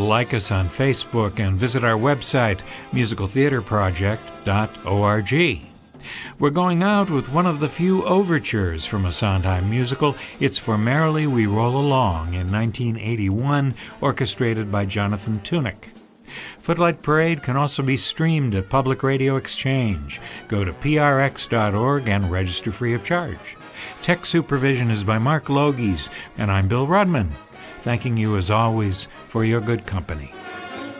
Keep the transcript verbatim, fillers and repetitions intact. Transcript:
like us on Facebook, and visit our website, musical theater project dot org. We're going out with one of the few overtures from a Sondheim musical. It's For Merrily We Roll Along in nineteen eighty-one, orchestrated by Jonathan Tunick. Footlight Parade can also be streamed at Public Radio Exchange. Go to P R X dot org and register free of charge. Tech supervision is by Mark Logies, and I'm Bill Rudman, thanking you as always for your good company.